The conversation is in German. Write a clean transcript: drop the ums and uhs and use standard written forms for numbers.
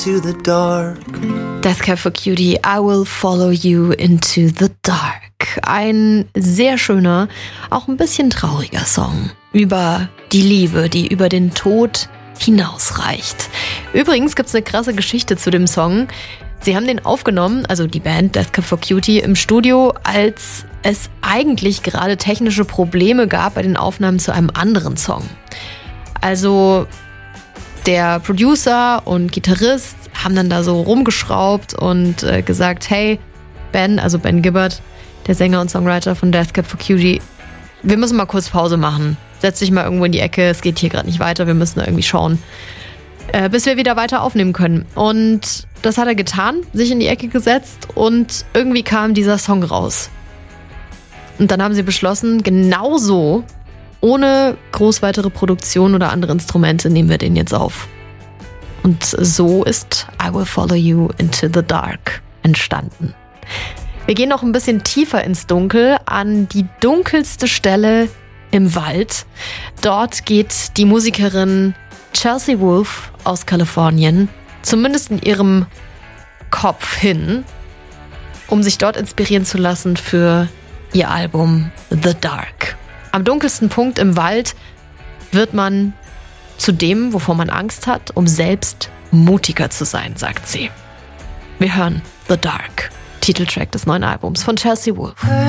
To the dark. Death Cab for Cutie, I Will Follow You into the Dark. Ein sehr schöner, auch ein bisschen trauriger Song über die Liebe, die über den Tod hinausreicht. Übrigens gibt's eine krasse Geschichte zu dem Song. Sie haben den aufgenommen, also die Band Death Cab for Cutie, im Studio, als es eigentlich gerade technische Probleme gab bei den Aufnahmen zu einem anderen Song. Also der Producer und Gitarrist haben dann da so rumgeschraubt und gesagt, hey, Ben Gibbard, der Sänger und Songwriter von Death Cab for Cutie, wir müssen mal kurz Pause machen. Setz dich mal irgendwo in die Ecke, es geht hier gerade nicht weiter, wir müssen da irgendwie schauen, bis wir wieder weiter aufnehmen können. Und das hat er getan, sich in die Ecke gesetzt und irgendwie kam dieser Song raus. Und dann haben sie beschlossen, genauso, ohne groß weitere Produktion oder andere Instrumente, nehmen wir den jetzt auf. Und so ist I Will Follow You into the Dark entstanden. Wir gehen noch ein bisschen tiefer ins Dunkel, an die dunkelste Stelle im Wald. Dort geht die Musikerin Chelsea Wolfe aus Kalifornien, zumindest in ihrem Kopf hin, um sich dort inspirieren zu lassen für ihr Album The Dark. Am dunkelsten Punkt im Wald wird man zu dem, wovor man Angst hat, um selbst mutiger zu sein, sagt sie. Wir hören The Dark, Titeltrack des neuen Albums von Chelsea Wolfe.